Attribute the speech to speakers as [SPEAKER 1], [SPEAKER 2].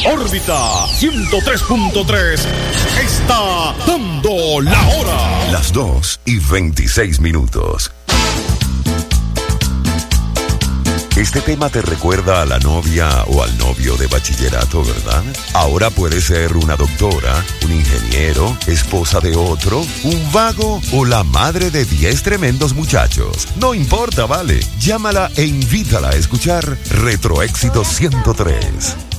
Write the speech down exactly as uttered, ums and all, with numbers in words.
[SPEAKER 1] Órbita ciento tres punto tres está dando la hora.
[SPEAKER 2] Las dos y veintiséis minutos. Este tema te recuerda a la novia o al novio de bachillerato, ¿verdad? Ahora puede ser una doctora, un ingeniero, esposa de otro, un vago o la madre de diez tremendos muchachos. No importa, vale. Llámala e invítala a escuchar Retroéxito ciento tres.